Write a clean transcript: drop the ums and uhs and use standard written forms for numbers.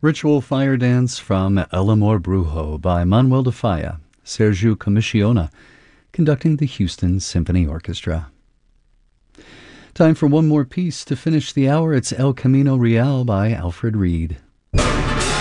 Ritual Fire Dance from El Amor Brujo by Manuel de Falla, Sergio Commissiona, conducting the Houston Symphony Orchestra. Time for one more piece to finish the hour. It's El Camino Real by Alfred Reed.